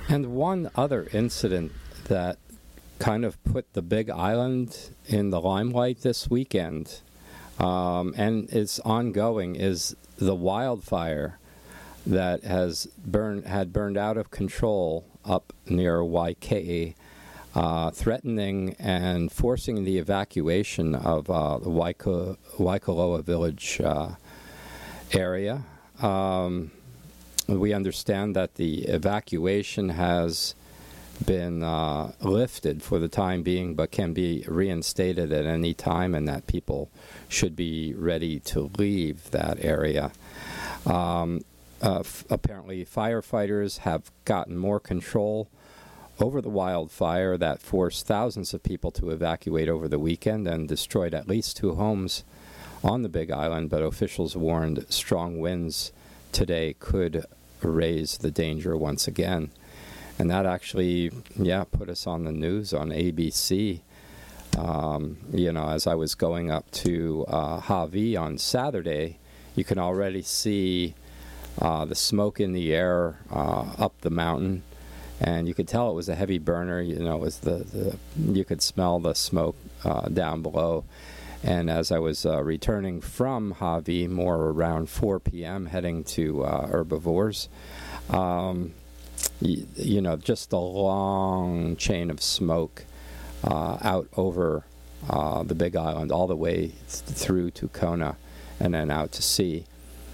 And one other incident that kind of put the Big Island in the limelight this weekend, and it's ongoing, is the wildfire that had burned out of control up near Waikea, threatening and forcing the evacuation of the Waikoloa Village area. We understand that the evacuation has been lifted for the time being, but can be reinstated at any time, and that people should be ready to leave that area. Apparently, firefighters have gotten more control over the wildfire that forced thousands of people to evacuate over the weekend and destroyed at least 2 homes on the Big Island, but officials warned strong winds today could raise the danger once again. And that actually, put us on the news on ABC. As I was going up to Hawaii on Saturday, you can already see the smoke in the air up the mountain, and you could tell it was a heavy burner. It was you could smell the smoke down below. And as I was returning from Hawaii, more around 4 p.m., heading to Herbivores, just a long chain of smoke out over the Big Island, all the way through to Kona, and then out to sea.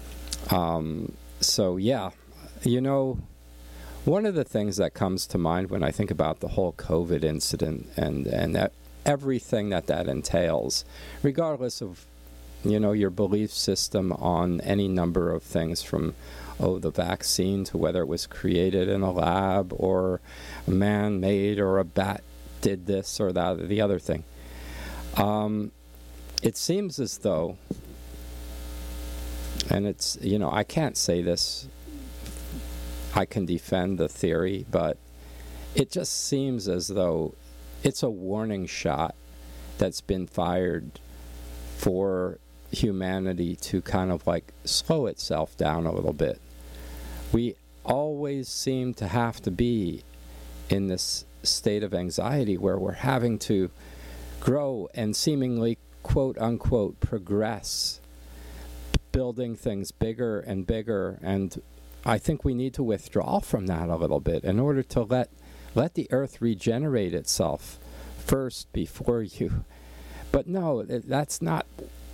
One of the things that comes to mind when I think about the whole COVID incident and that everything that entails, regardless of your belief system on any number of things, from the vaccine to whether it was created in a lab or man-made or a bat did this or that or the other thing. It seems as though, and it's, I can't say this, I can defend the theory, but it just seems as though it's a warning shot that's been fired for humanity to kind of like slow itself down a little bit. We always seem to have to be in this state of anxiety where we're having to grow and seemingly, quote unquote, progress, building things bigger and bigger. And I think we need to withdraw from that a little bit in order to let the earth regenerate itself first before you. But no, that's not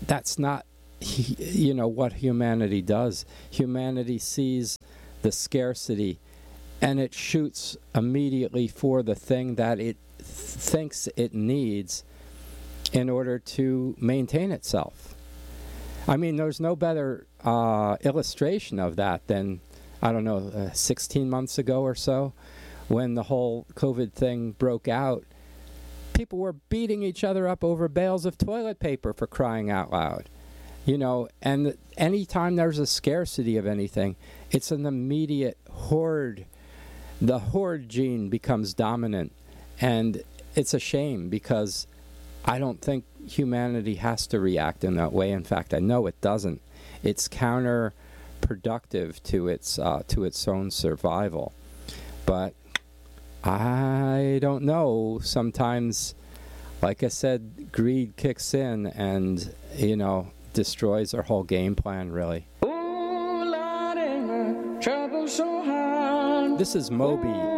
what humanity does. Humanity sees the scarcity and it shoots immediately for the thing that it thinks it needs in order to maintain itself. I mean, there's no better illustration of that than, 16 months ago or so, when the whole COVID thing broke out. People were beating each other up over bales of toilet paper, for crying out loud. And anytime there's a scarcity of anything, it's an immediate horde. The horde gene becomes dominant. And it's a shame, because I don't think humanity has to react in that way. In fact, I know it doesn't. It's counterproductive to its own survival. But I don't know. Sometimes, like I said, greed kicks in and, destroys our whole game plan, really. Oh, Lord, trouble so hard. This is Moby